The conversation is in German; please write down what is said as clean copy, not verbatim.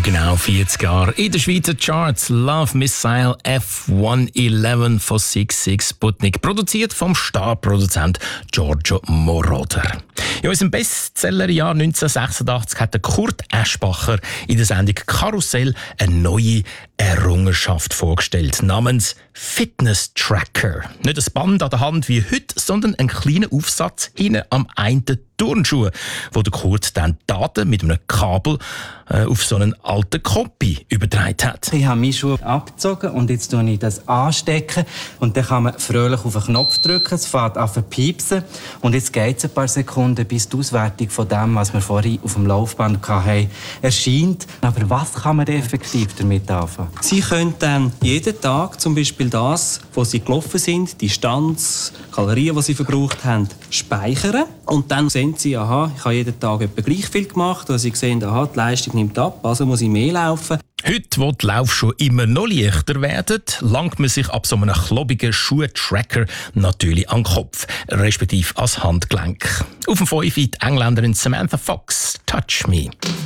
Vor genau 40 Jahren in den Schweizer Charts Love Missile F-111 von 66 Sputnik, produziert vom Starproduzent Giorgio Moroder. In unserem Bestsellerjahr 1986 hat der Kurt Eschbacher in der Sendung Karussell eine neue Errungenschaft vorgestellt, namens Fitness Tracker. Nicht ein Band an der Hand wie heute, sondern ein kleiner Aufsatz hinten am einen Turnschuh, wo der Kurt dann Daten mit einem Kabel auf so einen alten Kompi übertragen hat. Ich habe meinen Schuh abgezogen und jetzt tue ich das anstecken und dann kann man fröhlich auf den Knopf drücken, es fängt an zu piepsen und jetzt geht es ein paar Sekunden, bis die Auswertung von dem, was wir vorhin auf dem Laufband hatten, erscheint. Aber was kann man effektiv damit anfangen? Sie können dann jeden Tag zum Beispiel das, wo Sie gelaufen sind, die Distanz, Kalorien, die Sie verbraucht haben, speichern. Und dann sehen Sie, aha, ich habe jeden Tag etwa gleich viel gemacht. Oder Sie sehen, aha, die Leistung nimmt ab, also muss ich mehr laufen. Heute, wo die Laufschuhe immer noch leichter werden, langt man sich ab so einem klobigen Schuhtracker natürlich an den Kopf, respektive ans Handgelenk. Auf dem 5 die Engländerin Samantha Fox, Touch Me.